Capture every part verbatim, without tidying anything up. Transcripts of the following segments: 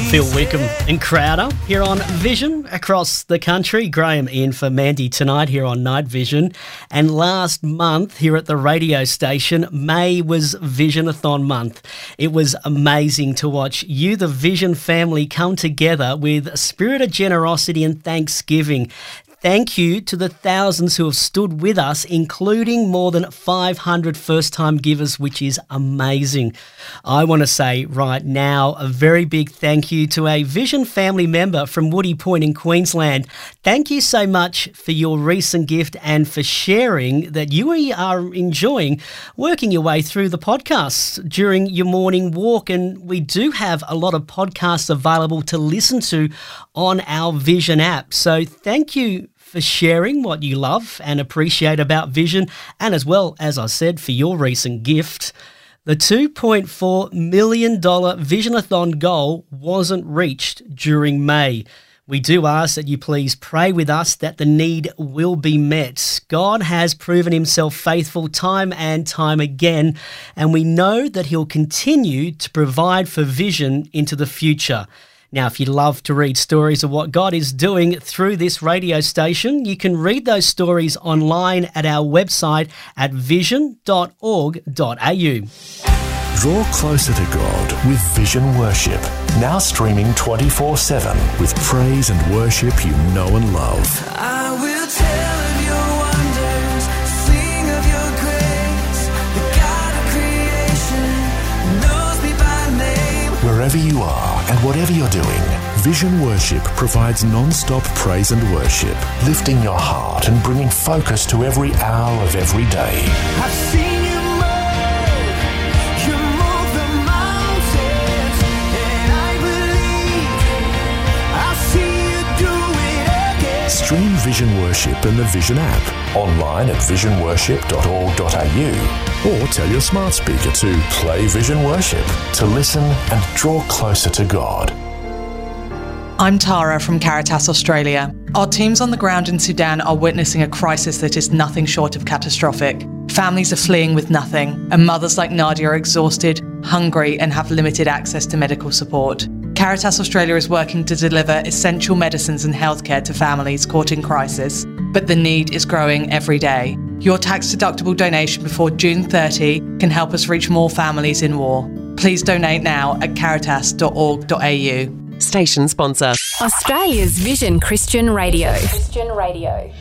Phil Wickham and Crowder here on Vision across the country. Graham in for Mandy tonight here on Night Vision. And last month here at the radio station, May was Visionathon month. It was amazing to watch you, the Vision family, come together with a spirit of generosity and thanksgiving. Thank you to the thousands who have stood with us, including more than five hundred first-time givers, which is amazing. I want to say right now a very big thank you to a Vision family member from Woody Point in Queensland. Thank you so much for your recent gift and for sharing that you are enjoying working your way through the podcasts during your morning walk. And we do have a lot of podcasts available to listen to on our Vision app. So thank you for sharing what you love and appreciate about Vision, and as well, as I said, for your recent gift. The two point four million dollars Visionathon goal wasn't reached during May. We do ask that you please pray with us that the need will be met. God has proven himself faithful time and time again, and we know that he'll continue to provide for Vision into the future. Now, if you'd love to read stories of what God is doing through this radio station, you can read those stories online at our website at vision dot org dot a u. Draw closer to God with Vision Worship, now streaming twenty-four seven with praise and worship you know and love. I will tell of your wonders, sing of your grace, the God of creation knows me by name. Wherever you are and whatever you're doing, Vision Worship provides non-stop praise and worship, lifting your heart and bringing focus to every hour of every day. I've seen you move, you move the mountains, and I believe I'll see you do it again. Stream Vision Worship in the Vision app, online at vision worship dot org dot a u, or tell your smart speaker to play Vision Worship to listen and draw closer to God. I'm Tara from Caritas Australia. Our teams on the ground in Sudan are witnessing a crisis that is nothing short of catastrophic. Families are fleeing with nothing, and mothers like Nadia are exhausted, hungry, and have limited access to medical support. Caritas Australia is working to deliver essential medicines and healthcare to families caught in crisis, but the need is growing every day. Your tax-deductible donation before June thirtieth can help us reach more families in war. Please donate now at caritas dot org dot a u. Station sponsor. Australia's Vision Christian Radio. Christian Radio.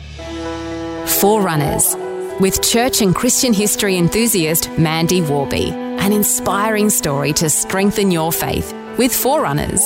Forerunners. With church and Christian history enthusiast Mandy Warby. An inspiring story to strengthen your faith with Forerunners.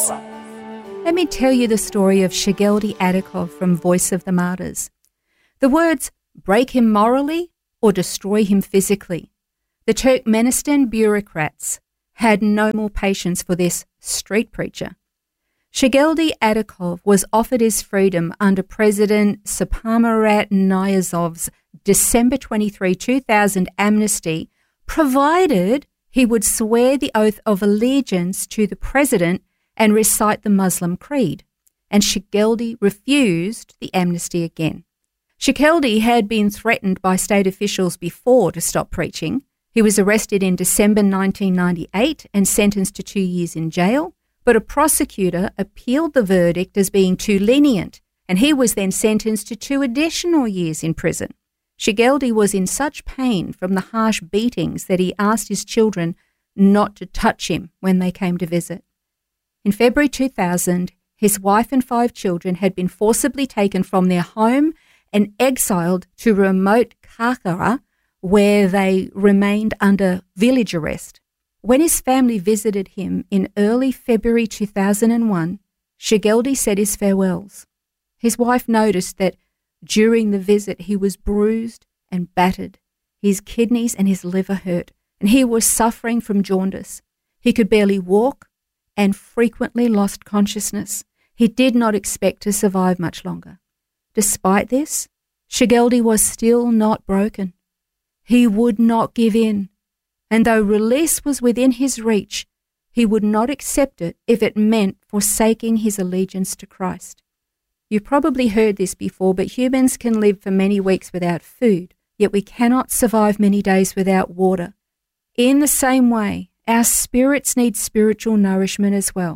Let me tell you the story of Shigeldi Adikov from Voice of the Martyrs. The words, break him morally or destroy him physically. The Turkmenistan bureaucrats had no more patience for this street preacher. Shigeldi Adikov was offered his freedom under President Saparmurat Niyazov's December twenty-third, two thousand amnesty, provided he would swear the oath of allegiance to the president and recite the Muslim creed. And Shigeldi refused the amnesty again. Shigeldi had been threatened by state officials before to stop preaching. He was arrested in December nineteen ninety-eight and sentenced to two years in jail. But a prosecutor appealed the verdict as being too lenient, and he was then sentenced to two additional years in prison. Shigeldi was in such pain from the harsh beatings that he asked his children not to touch him when they came to visit. In February two thousand, his wife and five children had been forcibly taken from their home and exiled to remote Karkara, where they remained under village arrest. When his family visited him in early February two thousand one, Shigeldi said his farewells. His wife noticed that during the visit he was bruised and battered. His kidneys and his liver hurt, and he was suffering from jaundice. He could barely walk and frequently lost consciousness. He did not expect to survive much longer. Despite this, Shigeldi was still not broken. He would not give in. And though release was within his reach, he would not accept it if it meant forsaking his allegiance to Christ. You've probably heard this before, but humans can live for many weeks without food, yet we cannot survive many days without water. In the same way, our spirits need spiritual nourishment as well.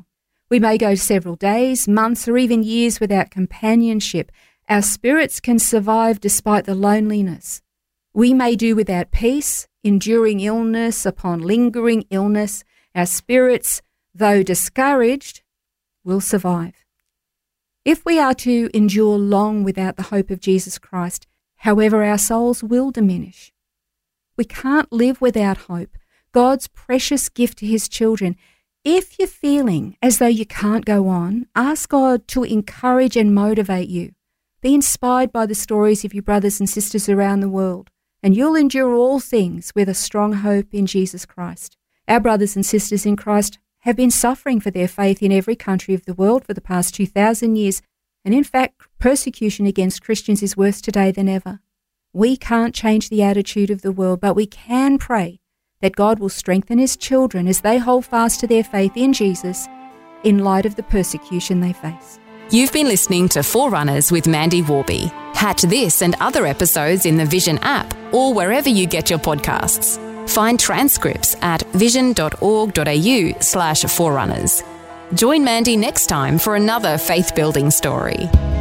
We may go several days, months, or even years without companionship. Our spirits can survive despite the loneliness. We may do without peace, enduring illness upon lingering illness. Our spirits, though discouraged, will survive. If we are to endure long without the hope of Jesus Christ, however, our souls will diminish. We can't live without hope, God's precious gift to his children. If you're feeling as though you can't go on, ask God to encourage and motivate you. Be inspired by the stories of your brothers and sisters around the world, and you'll endure all things with a strong hope in Jesus Christ. Our brothers and sisters in Christ have been suffering for their faith in every country of the world for the past two thousand years, and in fact, persecution against Christians is worse today than ever. We can't change the attitude of the world, but we can pray that God will strengthen his children as they hold fast to their faith in Jesus in light of the persecution they face. You've been listening to Forerunners with Mandy Warby. Catch this and other episodes in the Vision app or wherever you get your podcasts. Find transcripts at vision.org.au slash forerunners. Join Mandy next time for another faith-building story.